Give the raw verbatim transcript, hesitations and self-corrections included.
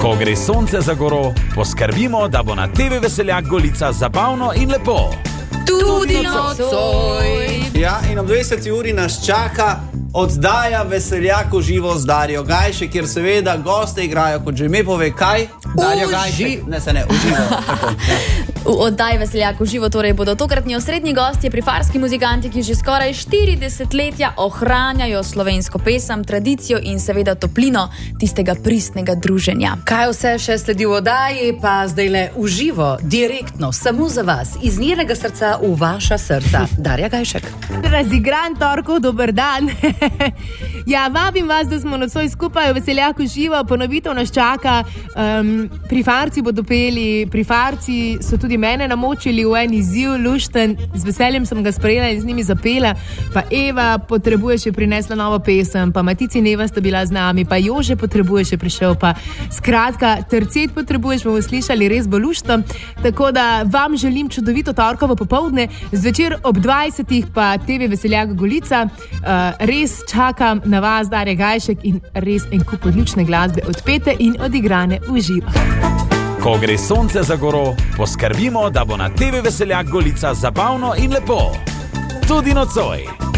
Ko gre sonce za goro, poskrbimo, da bo na te ve Veseljak Golica zabavno in lepo. Tudi nocoj. Ja, in ob dvajseti uri nas čaka oddaja Veseljak v živo z Darjo Gajšek, kjer seveda goste igrajo, kot že ime pove, kaj? Darjo Gajšek. Ne, se ne, v živo. Tako, ja. V oddaji Veseljak v živo torej bodo tokratni osrednji gostje prifarski muzikanti, ki že skoraj štiri desetletja ohranjajo slovensko pesem, tradicijo in seveda toplino tistega pristnega druženja. Kaj vse še sledi v oddaji, pa zdajle v živo, direktno, samo za vas, iz njenega srca v vaša srca. Darja Gajšek. Razigran torkov, dober dan. Ja, vabim vas, da smo nocoj skupaj v Veseljaku živo, ponovitev nas čaka. Um, prifarci bodo peli, prifarci so tudi mene namočili v en izziv, lušten, z veseljem sem ga sprejela in z njimi zapela. Pa Eva potrebuje še prinesla novo pesem, pa Matici Neva sta bila z nami, pa Jože potrebuje še prišel, pa skratka, Tercet potrebuješ, bomo slišali, res bo luštno. Tako da vam želim čudovito torkovo popoldne, zvečer ob dvajsetih pa te ve Veseljak Golica. Uh, res čakam na vas, Darja Gajšek, in res en kup odlične glasbe, odpete in odigrane v živo. Ko gre sonce za goro, poskrbimo, da bo na te ve Veseljak Golica zabavno in lepo. Tudi nocoj.